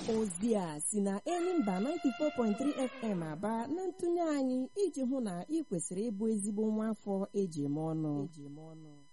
Ozi a si na Enyimba 94.3 FM Aba na ntụnye anyị iji hụ na ị kwesịrị ịbụ ezigbo nwa afọ eji eme ọnụ.